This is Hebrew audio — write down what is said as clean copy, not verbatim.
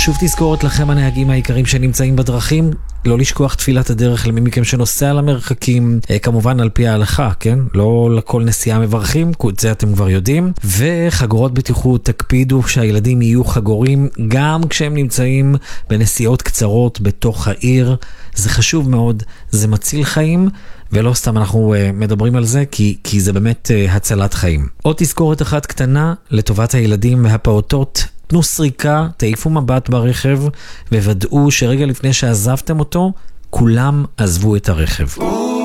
שוב תזכורת לכם הנהגים העיקרים שנמצאים בדרכים, לא לשכוח תפילת הדרך למי מכם שנוסע למרחקים, כמובן על פי ההלכה, כן? לא לכל נסיעה מברכים, את זה אתם כבר יודעים. וחגורות בטיחות, תקפידו שהילדים יהיו חגורים גם כשהם נמצאים בנסיעות קצרות בתוך העיר. זה חשוב מאוד, זה מציל חיים, ולא סתם אנחנו מדברים על זה, כי זה באמת הצלת חיים. עוד תזכורת אחת קטנה לטובת הילדים והפעוטות, תנו סריקה, תעיפו מבט ברכב, וודאו שרגע לפני שעזבתם אותו, כולם עזבו את הרכב.